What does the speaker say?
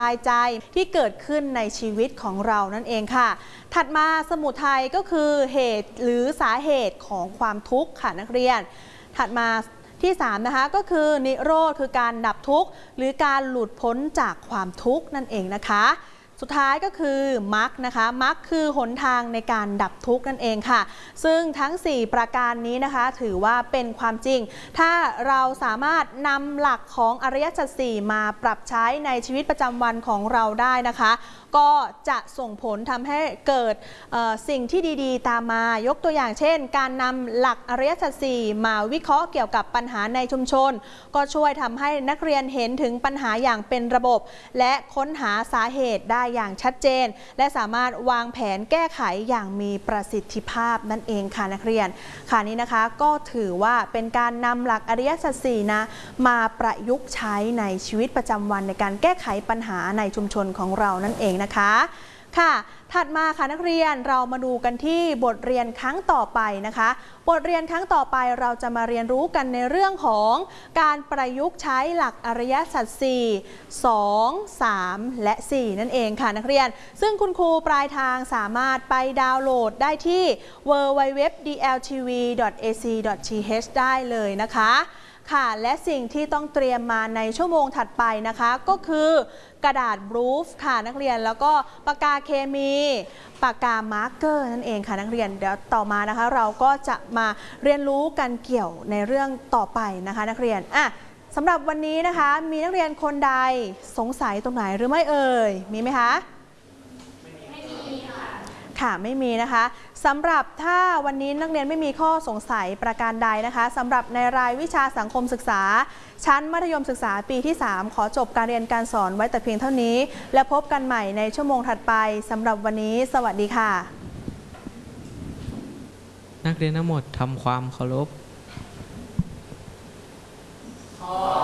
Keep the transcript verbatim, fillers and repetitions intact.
สบายใจที่เกิดขึ้นในชีวิตของเรานั่นเองค่ะถัดมาสมุทัยก็คือเหตุหรือสาเหตุของความทุกข์ค่ะนักเรียนถัดมาที่สามนะคะก็คือนิโรธคือการดับทุกข์หรือการหลุดพ้นจากความทุกข์นั่นเองนะคะสุดท้ายก็คือมรรคนะคะมรรคคือหนทางในการดับทุกข์นั่นเองค่ะซึ่งทั้งสี่ประการนี้นะคะถือว่าเป็นความจริงถ้าเราสามารถนำหลักของอริยสัจสี่มาปรับใช้ในชีวิตประจำวันของเราได้นะคะก็จะส่งผลทำให้เกิดสิ่งที่ดีๆตามมายกตัวอย่างเช่นการนำหลักอริยสัจสี่มาวิเคราะห์เกี่ยวกับปัญหาในชุมชนก็ช่วยทำให้นักเรียนเห็นถึงปัญหาอย่างเป็นระบบและค้นหาสาเหตุได้อย่างชัดเจนและสามารถวางแผนแก้ไขอย่างมีประสิทธิภาพนั่นเองค่ะนักเรียนค่ะนี้นะคะก็ถือว่าเป็นการนำหลักอริยสัจสี่นะมาประยุกต์ใช้ในชีวิตประจำวันในการแก้ไขปัญหาในชุมชนของเรานั่นเองนะคะค่ะถัดมาค่ะนักเรียนเรามาดูกันที่บทเรียนครั้งต่อไปนะคะบทเรียนครั้งต่อไปเราจะมาเรียนรู้กันในเรื่องของการประยุกต์ใช้หลักอริยสัจสี่ สอง สาม และสี่นั่นเองค่ะนักเรียนซึ่งคุณครูปลายทางสามารถไปดาวน์โหลดได้ที่ ดับเบิลยู ดับเบิลยู ดับเบิลยู ดอท ดี แอล ที วี ดอท เอ ซี ดอท ที เอช ได้เลยนะคะค่ะและสิ่งที่ต้องเตรียมมาในชั่วโมงถัดไปนะคะก็คือกระดาษบลูฟค่ะนักเรียนแล้วก็ปากกาเคมีปากกามาร์กเกอร์นั่นเองค่ะนักเรียนเดี๋ยวต่อมานะคะเราก็จะมาเรียนรู้กันเกี่ยวในเรื่องต่อไปนะคะนักเรียนอ่ะสำหรับวันนี้นะคะมีนักเรียนคนใดสงสัยตรงไหนหรือไม่เอ่ยมีไหมคะค่ะไม่มีนะคะสำหรับถ้าวันนี้นักเรียนไม่มีข้อสงสัยประการใดนะคะสำหรับในรายวิชาสังคมศึกษาชั้นมัธยมศึกษาปีที่สามขอจบการเรียนการสอนไว้แต่เพียงเท่านี้และพบกันใหม่ในชั่วโมงถัดไปสำหรับวันนี้สวัสดีค่ะนักเรียนทั้งหมดทำความเคารพ